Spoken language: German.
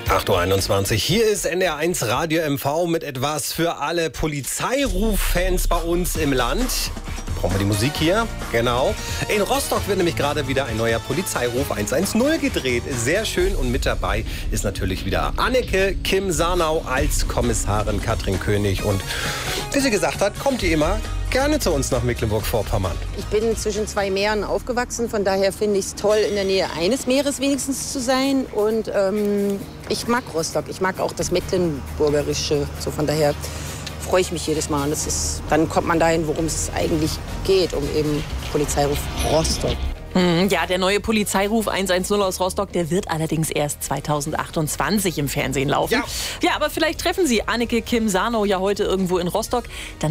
8:21 Uhr. Hier ist NDR1 Radio MV mit etwas für alle Polizeiruf-Fans bei uns im Land. Brauchen wir die Musik hier? Genau. In Rostock wird nämlich gerade wieder ein neuer Polizeiruf 110 gedreht. Sehr schön, und mit dabei ist natürlich wieder Anneke Kim Sarnau als Kommissarin Katrin König. Und wie sie gesagt hat, kommt die immer gerne zu uns nach Mecklenburg-Vorpommern. Ich bin zwischen zwei Meeren aufgewachsen, von daher finde ich es toll, in der Nähe eines Meeres wenigstens zu sein. Und ich mag Rostock, ich mag auch das Mecklenburgerische. So, von daher freue ich mich jedes Mal. Und dann kommt man dahin, worum es eigentlich geht, um eben Polizeiruf Rostock. Ja, der neue Polizeiruf 110 aus Rostock, der wird allerdings erst 2028 im Fernsehen laufen. Ja, aber vielleicht treffen Sie Anneke Kim Sarnau ja heute irgendwo in Rostock. Dann